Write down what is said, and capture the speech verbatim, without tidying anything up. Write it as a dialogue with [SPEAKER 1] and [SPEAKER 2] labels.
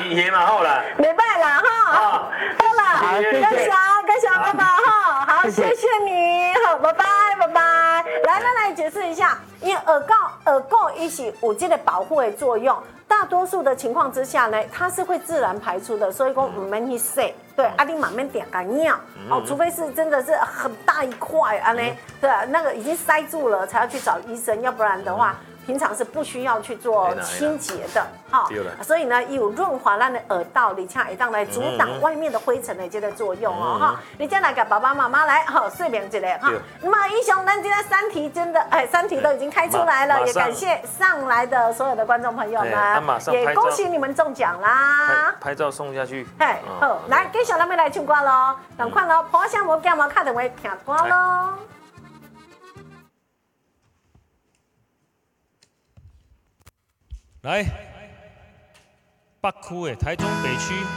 [SPEAKER 1] 爷嘛好啦，
[SPEAKER 2] 没办啦哈，好啦，
[SPEAKER 1] 谢谢
[SPEAKER 2] 跟小跟小爸爸哈，好，谢谢你，好，拜拜拜拜。来，来来解释一下，因为耳垢耳垢一起有这个保护的作用。大多数的情况之下呢，它是会自然排出的，所以说我们去洗，对，阿弟慢慢点干尿，哦，除非是真的是很大一块啊呢，对，那个已经塞住了，才要去找医生，要不然的话。平常是不需要去做清洁的，哈，所以呢，有润滑咱的耳道，而且会当来阻挡外面的灰尘的这个作用哦，哈。你再来给爸爸妈妈来，好，睡眠一下哈。那么英雄，咱今天三题真的，哎，三题都已经开出来了，也感谢上来的所有的观众朋友们，也恭喜你们中奖啦！
[SPEAKER 1] 拍照送下去。
[SPEAKER 2] 哎，好，来，继续咱们来唱歌喽，赶快喽，破响无惊无卡电话听歌喽。
[SPEAKER 3] 来，北区的台中北区